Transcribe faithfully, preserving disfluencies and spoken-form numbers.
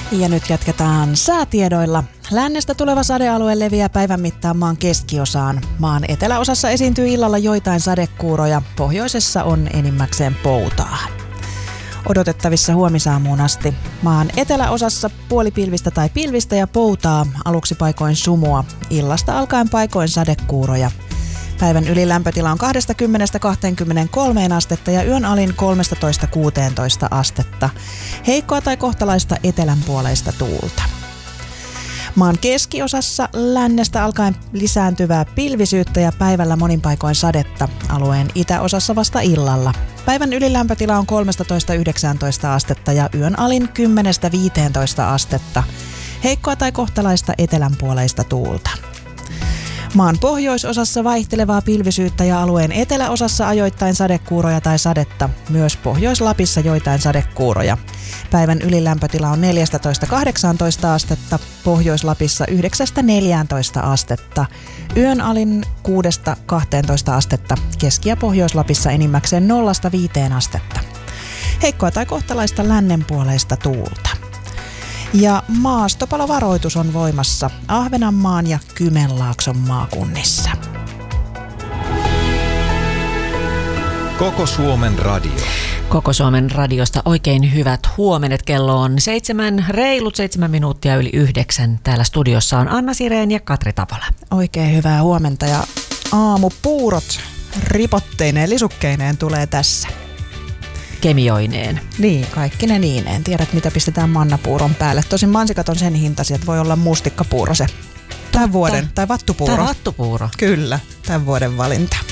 Ja nyt jatketaan säätiedoilla. Lännestä tuleva sadealue leviää päivän mittaan maan keskiosaan. Maan eteläosassa esiintyy illalla joitain sadekuuroja. Pohjoisessa on enimmäkseen poutaa. Odotettavissa huomisaamuun asti. Maan eteläosassa puolipilvistä tai pilvistä ja poutaa, aluksi paikoin sumua. Illasta alkaen paikoin sadekuuroja. Päivän ylilämpötila on kaksikymmentä kaksikymmentäkolme astetta ja yön alin kolmetoista kuusitoista astetta. Heikkoa tai kohtalaista etelänpuoleista tuulta. Maan keskiosassa lännestä alkaen lisääntyvää pilvisyyttä ja päivällä monin paikoin sadetta. Alueen itäosassa vasta illalla. Päivän ylilämpötila on kolmetoista yhdeksäntoista astetta ja yön alin kymmenen viisitoista astetta. Heikkoa tai kohtalaista etelänpuoleista tuulta. Maan pohjoisosassa vaihtelevaa pilvisyyttä ja alueen eteläosassa ajoittain sadekuuroja tai sadetta. Myös Pohjois-Lapissa joitain sadekuuroja. Päivän ylilämpötila on neljätoista kahdeksantoista astetta, Pohjois-Lapissa yhdeksän neljätoista astetta. Yön alin kuusi kaksitoista astetta, Keski- ja Pohjois-Lapissa enimmäkseen nolla viiteen astetta. Heikkoa tai kohtalaista lännenpuoleista tuulta. Ja maastopalovaroitus on voimassa Ahvenanmaan ja Kymenlaakson maakunnissa. Koko Suomen radio. Koko Suomen radiosta oikein hyvät huomenet. Kello on seitsemän, reilut seitsemän minuuttia yli yhdeksän. Täällä studiossa on Anna Sireen ja Katri Tapola. Oikein hyvää huomenta ja aamupuurot ripotteineen, lisukkeineen tulee tässä. Kemioineen. Niin, kaikki ne niineen. Tiedät, mitä pistetään mannapuuron päälle. Tosin mansikat on sen hintaisia, että voi olla mustikkapuuro se tämän vuoden, tai vattupuuro. Tai vattupuuro. Kyllä, tämän vuoden valinta.